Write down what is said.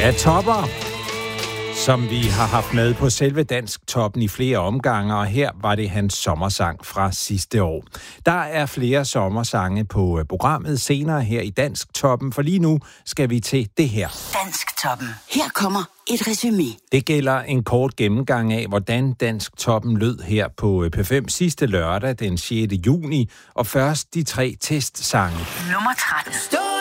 Ja, topper, som vi har haft med på selve Dansktoppen i flere omgange, og her var det hans sommersang fra sidste år. Der er flere sommersange på programmet senere her i Dansktoppen, for lige nu skal vi til det her. Dansktoppen. Her kommer et resumé. Det gælder en kort gennemgang af, hvordan Dansktoppen lød her på P5 sidste lørdag den 6. juni, og først de 3 testsange. Nummer 13.